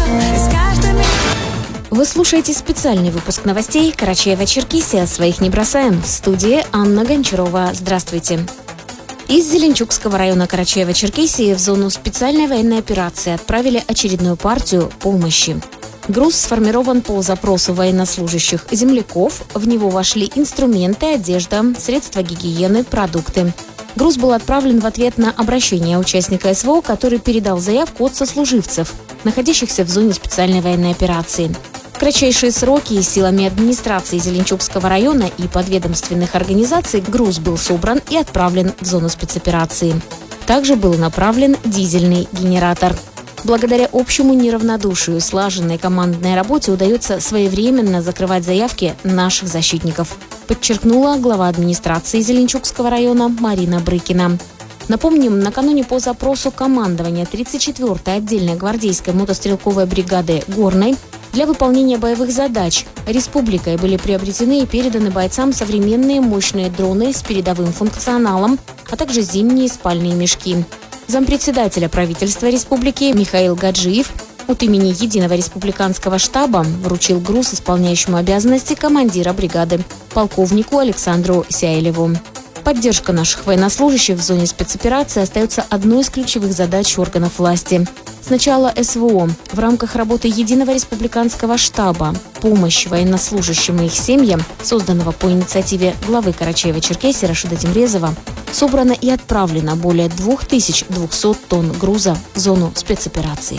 Вы слушаете специальный выпуск новостей Карачаево-Черкесия. Своих не бросаем. В студии Анна Гончарова. Здравствуйте. Из Зеленчукского района Карачаево-Черкесии в зону специальной военной операции отправили очередную партию помощи. Груз сформирован по запросу военнослужащих земляков. В него вошли инструменты, одежда, средства гигиены, продукты. Груз был отправлен в ответ на обращение участника СВО, который передал заявку от сослуживцев, находящихся в зоне специальной военной операции. В кратчайшие сроки силами администрации Зеленчукского района и подведомственных организаций груз был собран и отправлен в зону спецоперации. Также был направлен дизельный генератор. Благодаря общему неравнодушию и слаженной командной работе удается своевременно закрывать заявки наших защитников, подчеркнула глава администрации Зеленчукского района Марина Брыкина. Напомним, накануне по запросу командования 34-й отдельной гвардейской мотострелковой бригады «Горной» для выполнения боевых задач республикой были приобретены и переданы бойцам современные мощные дроны с передовым функционалом, а также зимние спальные мешки. Зампредседателя правительства республики Михаил Гаджиев от имени Единого республиканского штаба вручил груз исполняющему обязанности командира бригады, полковнику Александру Сяйлеву. Поддержка наших военнослужащих в зоне спецоперации остается одной из ключевых задач органов власти. С начала СВО в рамках работы Единого республиканского штаба помощь военнослужащим и их семьям, созданного по инициативе главы Карачаево-Черкесии Рашида Тимрезова, собрано и отправлено более 2200 тонн груза в зону спецоперации.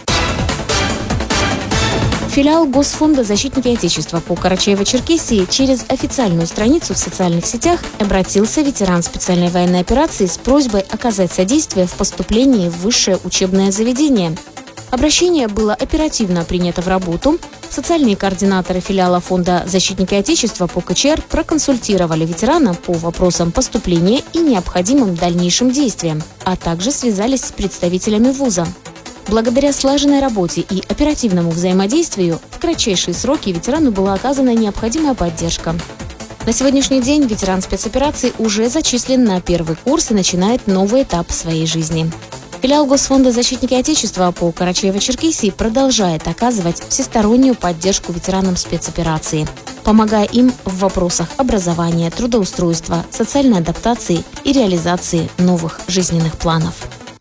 Филиал Госфонда «Защитники Отечества» по Карачаево-Черкесии через официальную страницу в социальных сетях обратился ветеран специальной военной операции с просьбой оказать содействие в поступлении в высшее учебное заведение. Обращение было оперативно принято в работу. Социальные координаторы филиала фонда «Защитники Отечества» по КЧР проконсультировали ветерана по вопросам поступления и необходимым дальнейшим действиям, а также связались с представителями вуза. Благодаря слаженной работе и оперативному взаимодействию в кратчайшие сроки ветерану была оказана необходимая поддержка. На сегодняшний день ветеран спецоперации уже зачислен на первый курс и начинает новый этап своей жизни. Филиал Госфонда «Защитники Отечества» по Карачаево-Черкесии продолжает оказывать всестороннюю поддержку ветеранам спецоперации, помогая им в вопросах образования, трудоустройства, социальной адаптации и реализации новых жизненных планов.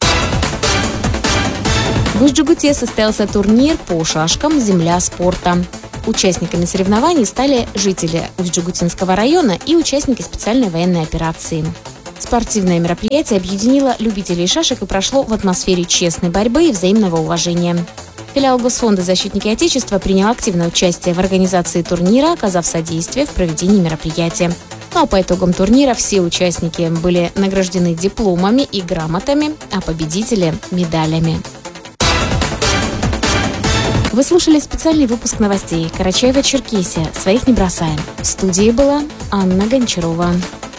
В Ижджигуте состоялся турнир по шашкам «Земля спорта». Участниками соревнований стали жители Ижджигутинского района и участники специальной военной операции. Спортивное мероприятие объединило любителей шашек и прошло в атмосфере честной борьбы и взаимного уважения. Филиал Госфонда «Защитники Отечества» принял активное участие в организации турнира, оказав содействие в проведении мероприятия. Ну а по итогам турнира все участники были награждены дипломами и грамотами, а победители – медалями. Вы слушали специальный выпуск новостей Карачаево-Черкесия. Своих не бросаем. В студии была Анна Гончарова.